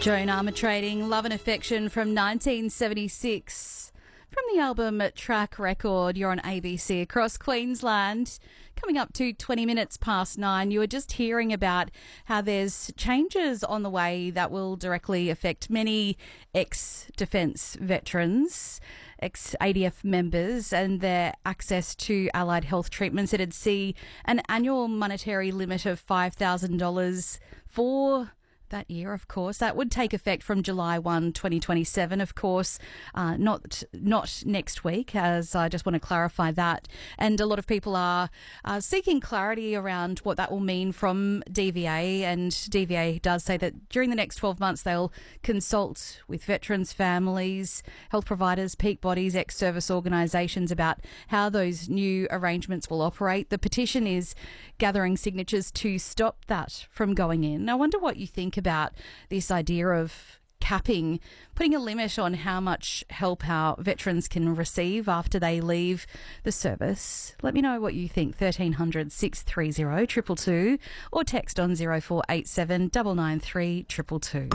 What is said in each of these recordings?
Joan Armatrading, Love and Affection from 1976. From the album Track Record, you're on ABC across Queensland. Coming up to 20 minutes past 9, you were just hearing about how there's changes on the way that will directly affect many ex-defence veterans, ex-ADF members and their access to allied health treatments. It'd see an annual monetary limit of $5,000 for that year, of course. That would take effect from July 1, 2027, of course, not next week, as I just want to clarify that. And a lot of people are seeking clarity around what that will mean from DVA, and DVA does say that during the next 12 months they'll consult with veterans' families, health providers, peak bodies, ex-service organisations about how those new arrangements will operate. The petition is gathering signatures to stop that from going in. I wonder what you think about this idea of capping, putting a limit on how much help our veterans can receive after they leave the service. Let me know what you think. 1300 630 222 or text on 0487 993 222.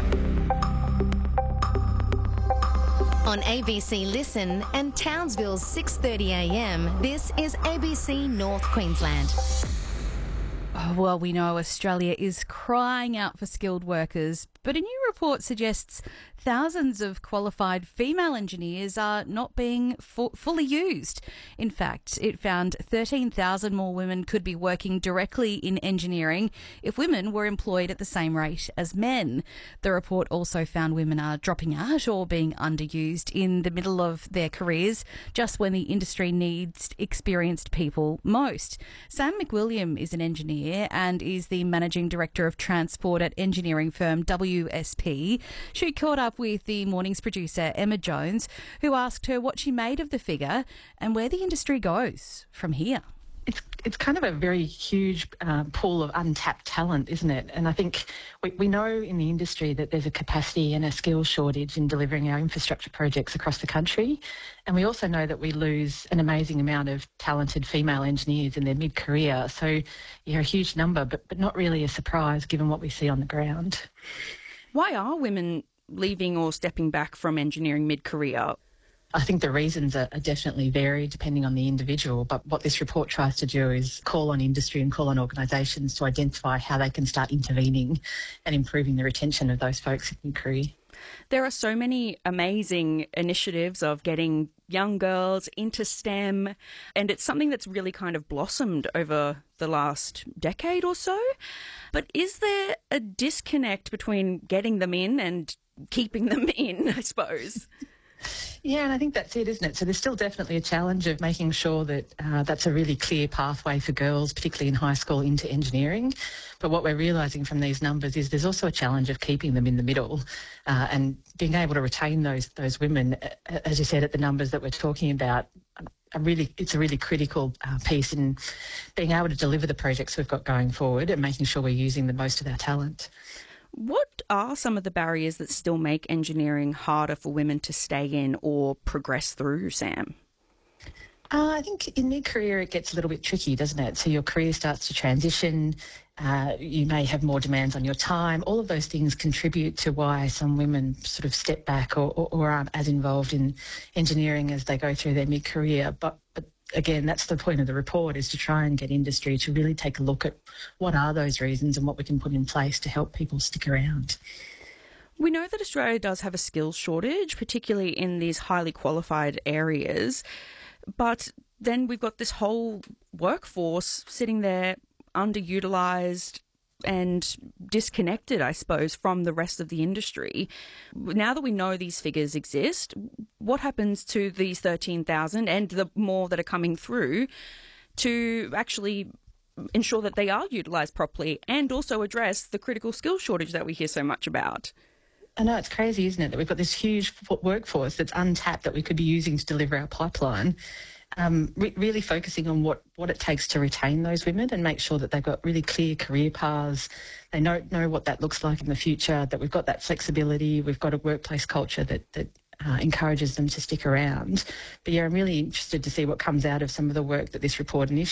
On ABC Listen and Townsville's 6:30am, this is ABC North Queensland. Oh, well, we know Australia is crying out for skilled workers, but a new report suggests thousands of qualified female engineers are not being fully used. In fact, it found 13,000 more women could be working directly in engineering if women were employed at the same rate as men. The report also found women are dropping out or being underused in the middle of their careers, just when the industry needs experienced people most. Sam McWilliam is an engineer and is the Managing Director of Transport at engineering firm WSP. She caught up with the morning's producer, Emma Jones, who asked her what she made of the figure and where the industry goes from here. It's kind of a very huge pool of untapped talent, isn't it? And I think we know in the industry that there's a capacity and a skills shortage in delivering our infrastructure projects across the country. And we also know that we lose an amazing amount of talented female engineers in their mid-career. So, yeah, a huge number, but not really a surprise given what we see on the ground. Why are women leaving or stepping back from engineering mid-career? I think the reasons are definitely varied depending on the individual, but what this report tries to do is call on industry and call on organisations to identify how they can start intervening and improving the retention of those folks in career. There are so many amazing initiatives of getting young girls into STEM, and it's something that's really kind of blossomed over the last decade or so. But is there a disconnect between getting them in and keeping them in, I suppose? Yeah, and I think that's it, isn't it? So there's still definitely a challenge of making sure that that's a really clear pathway for girls, particularly in high school, into engineering. But what we're realising from these numbers is there's also a challenge of keeping them in the middle and being able to retain those women, as you said, at the numbers that we're talking about. It's a really critical piece in being able to deliver the projects we've got going forward and making sure we're using the most of our talent. What are some of the barriers that still make engineering harder for women to stay in or progress through, Sam? I think in mid-career it gets a little bit tricky, doesn't it? So your career starts to transition, you may have more demands on your time. All of those things contribute to why some women sort of step back or aren't as involved in engineering as they go through their mid-career. But again, that's the point of the report, is to try and get industry to really take a look at what are those reasons and what we can put in place to help people stick around. We know that Australia does have a skills shortage, particularly in these highly qualified areas, but then we've got this whole workforce sitting there underutilised and disconnected, I suppose, from the rest of the industry. Now that we know these figures exist, what happens to these 13,000 and the more that are coming through to actually ensure that they are utilised properly and also address the critical skills shortage that we hear so much about? I know, it's crazy, isn't it, that we've got this huge workforce that's untapped that we could be using to deliver our pipeline. Really focusing on what it takes to retain those women and make sure that they've got really clear career paths. They know what that looks like in the future, that we've got that flexibility, we've got a workplace culture that encourages them to stick around. But yeah, I'm really interested to see what comes out of some of the work that this report initiates.